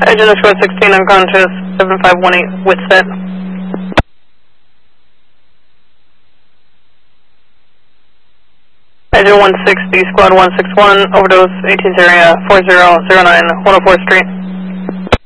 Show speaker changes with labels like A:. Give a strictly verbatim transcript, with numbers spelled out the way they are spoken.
A: Agent Squad sixteen unconscious, seven five one eight, Whitset. Agent one sixty, Squad one six one, overdose, eighteenth area, four zero zero nine, one oh fourth Street.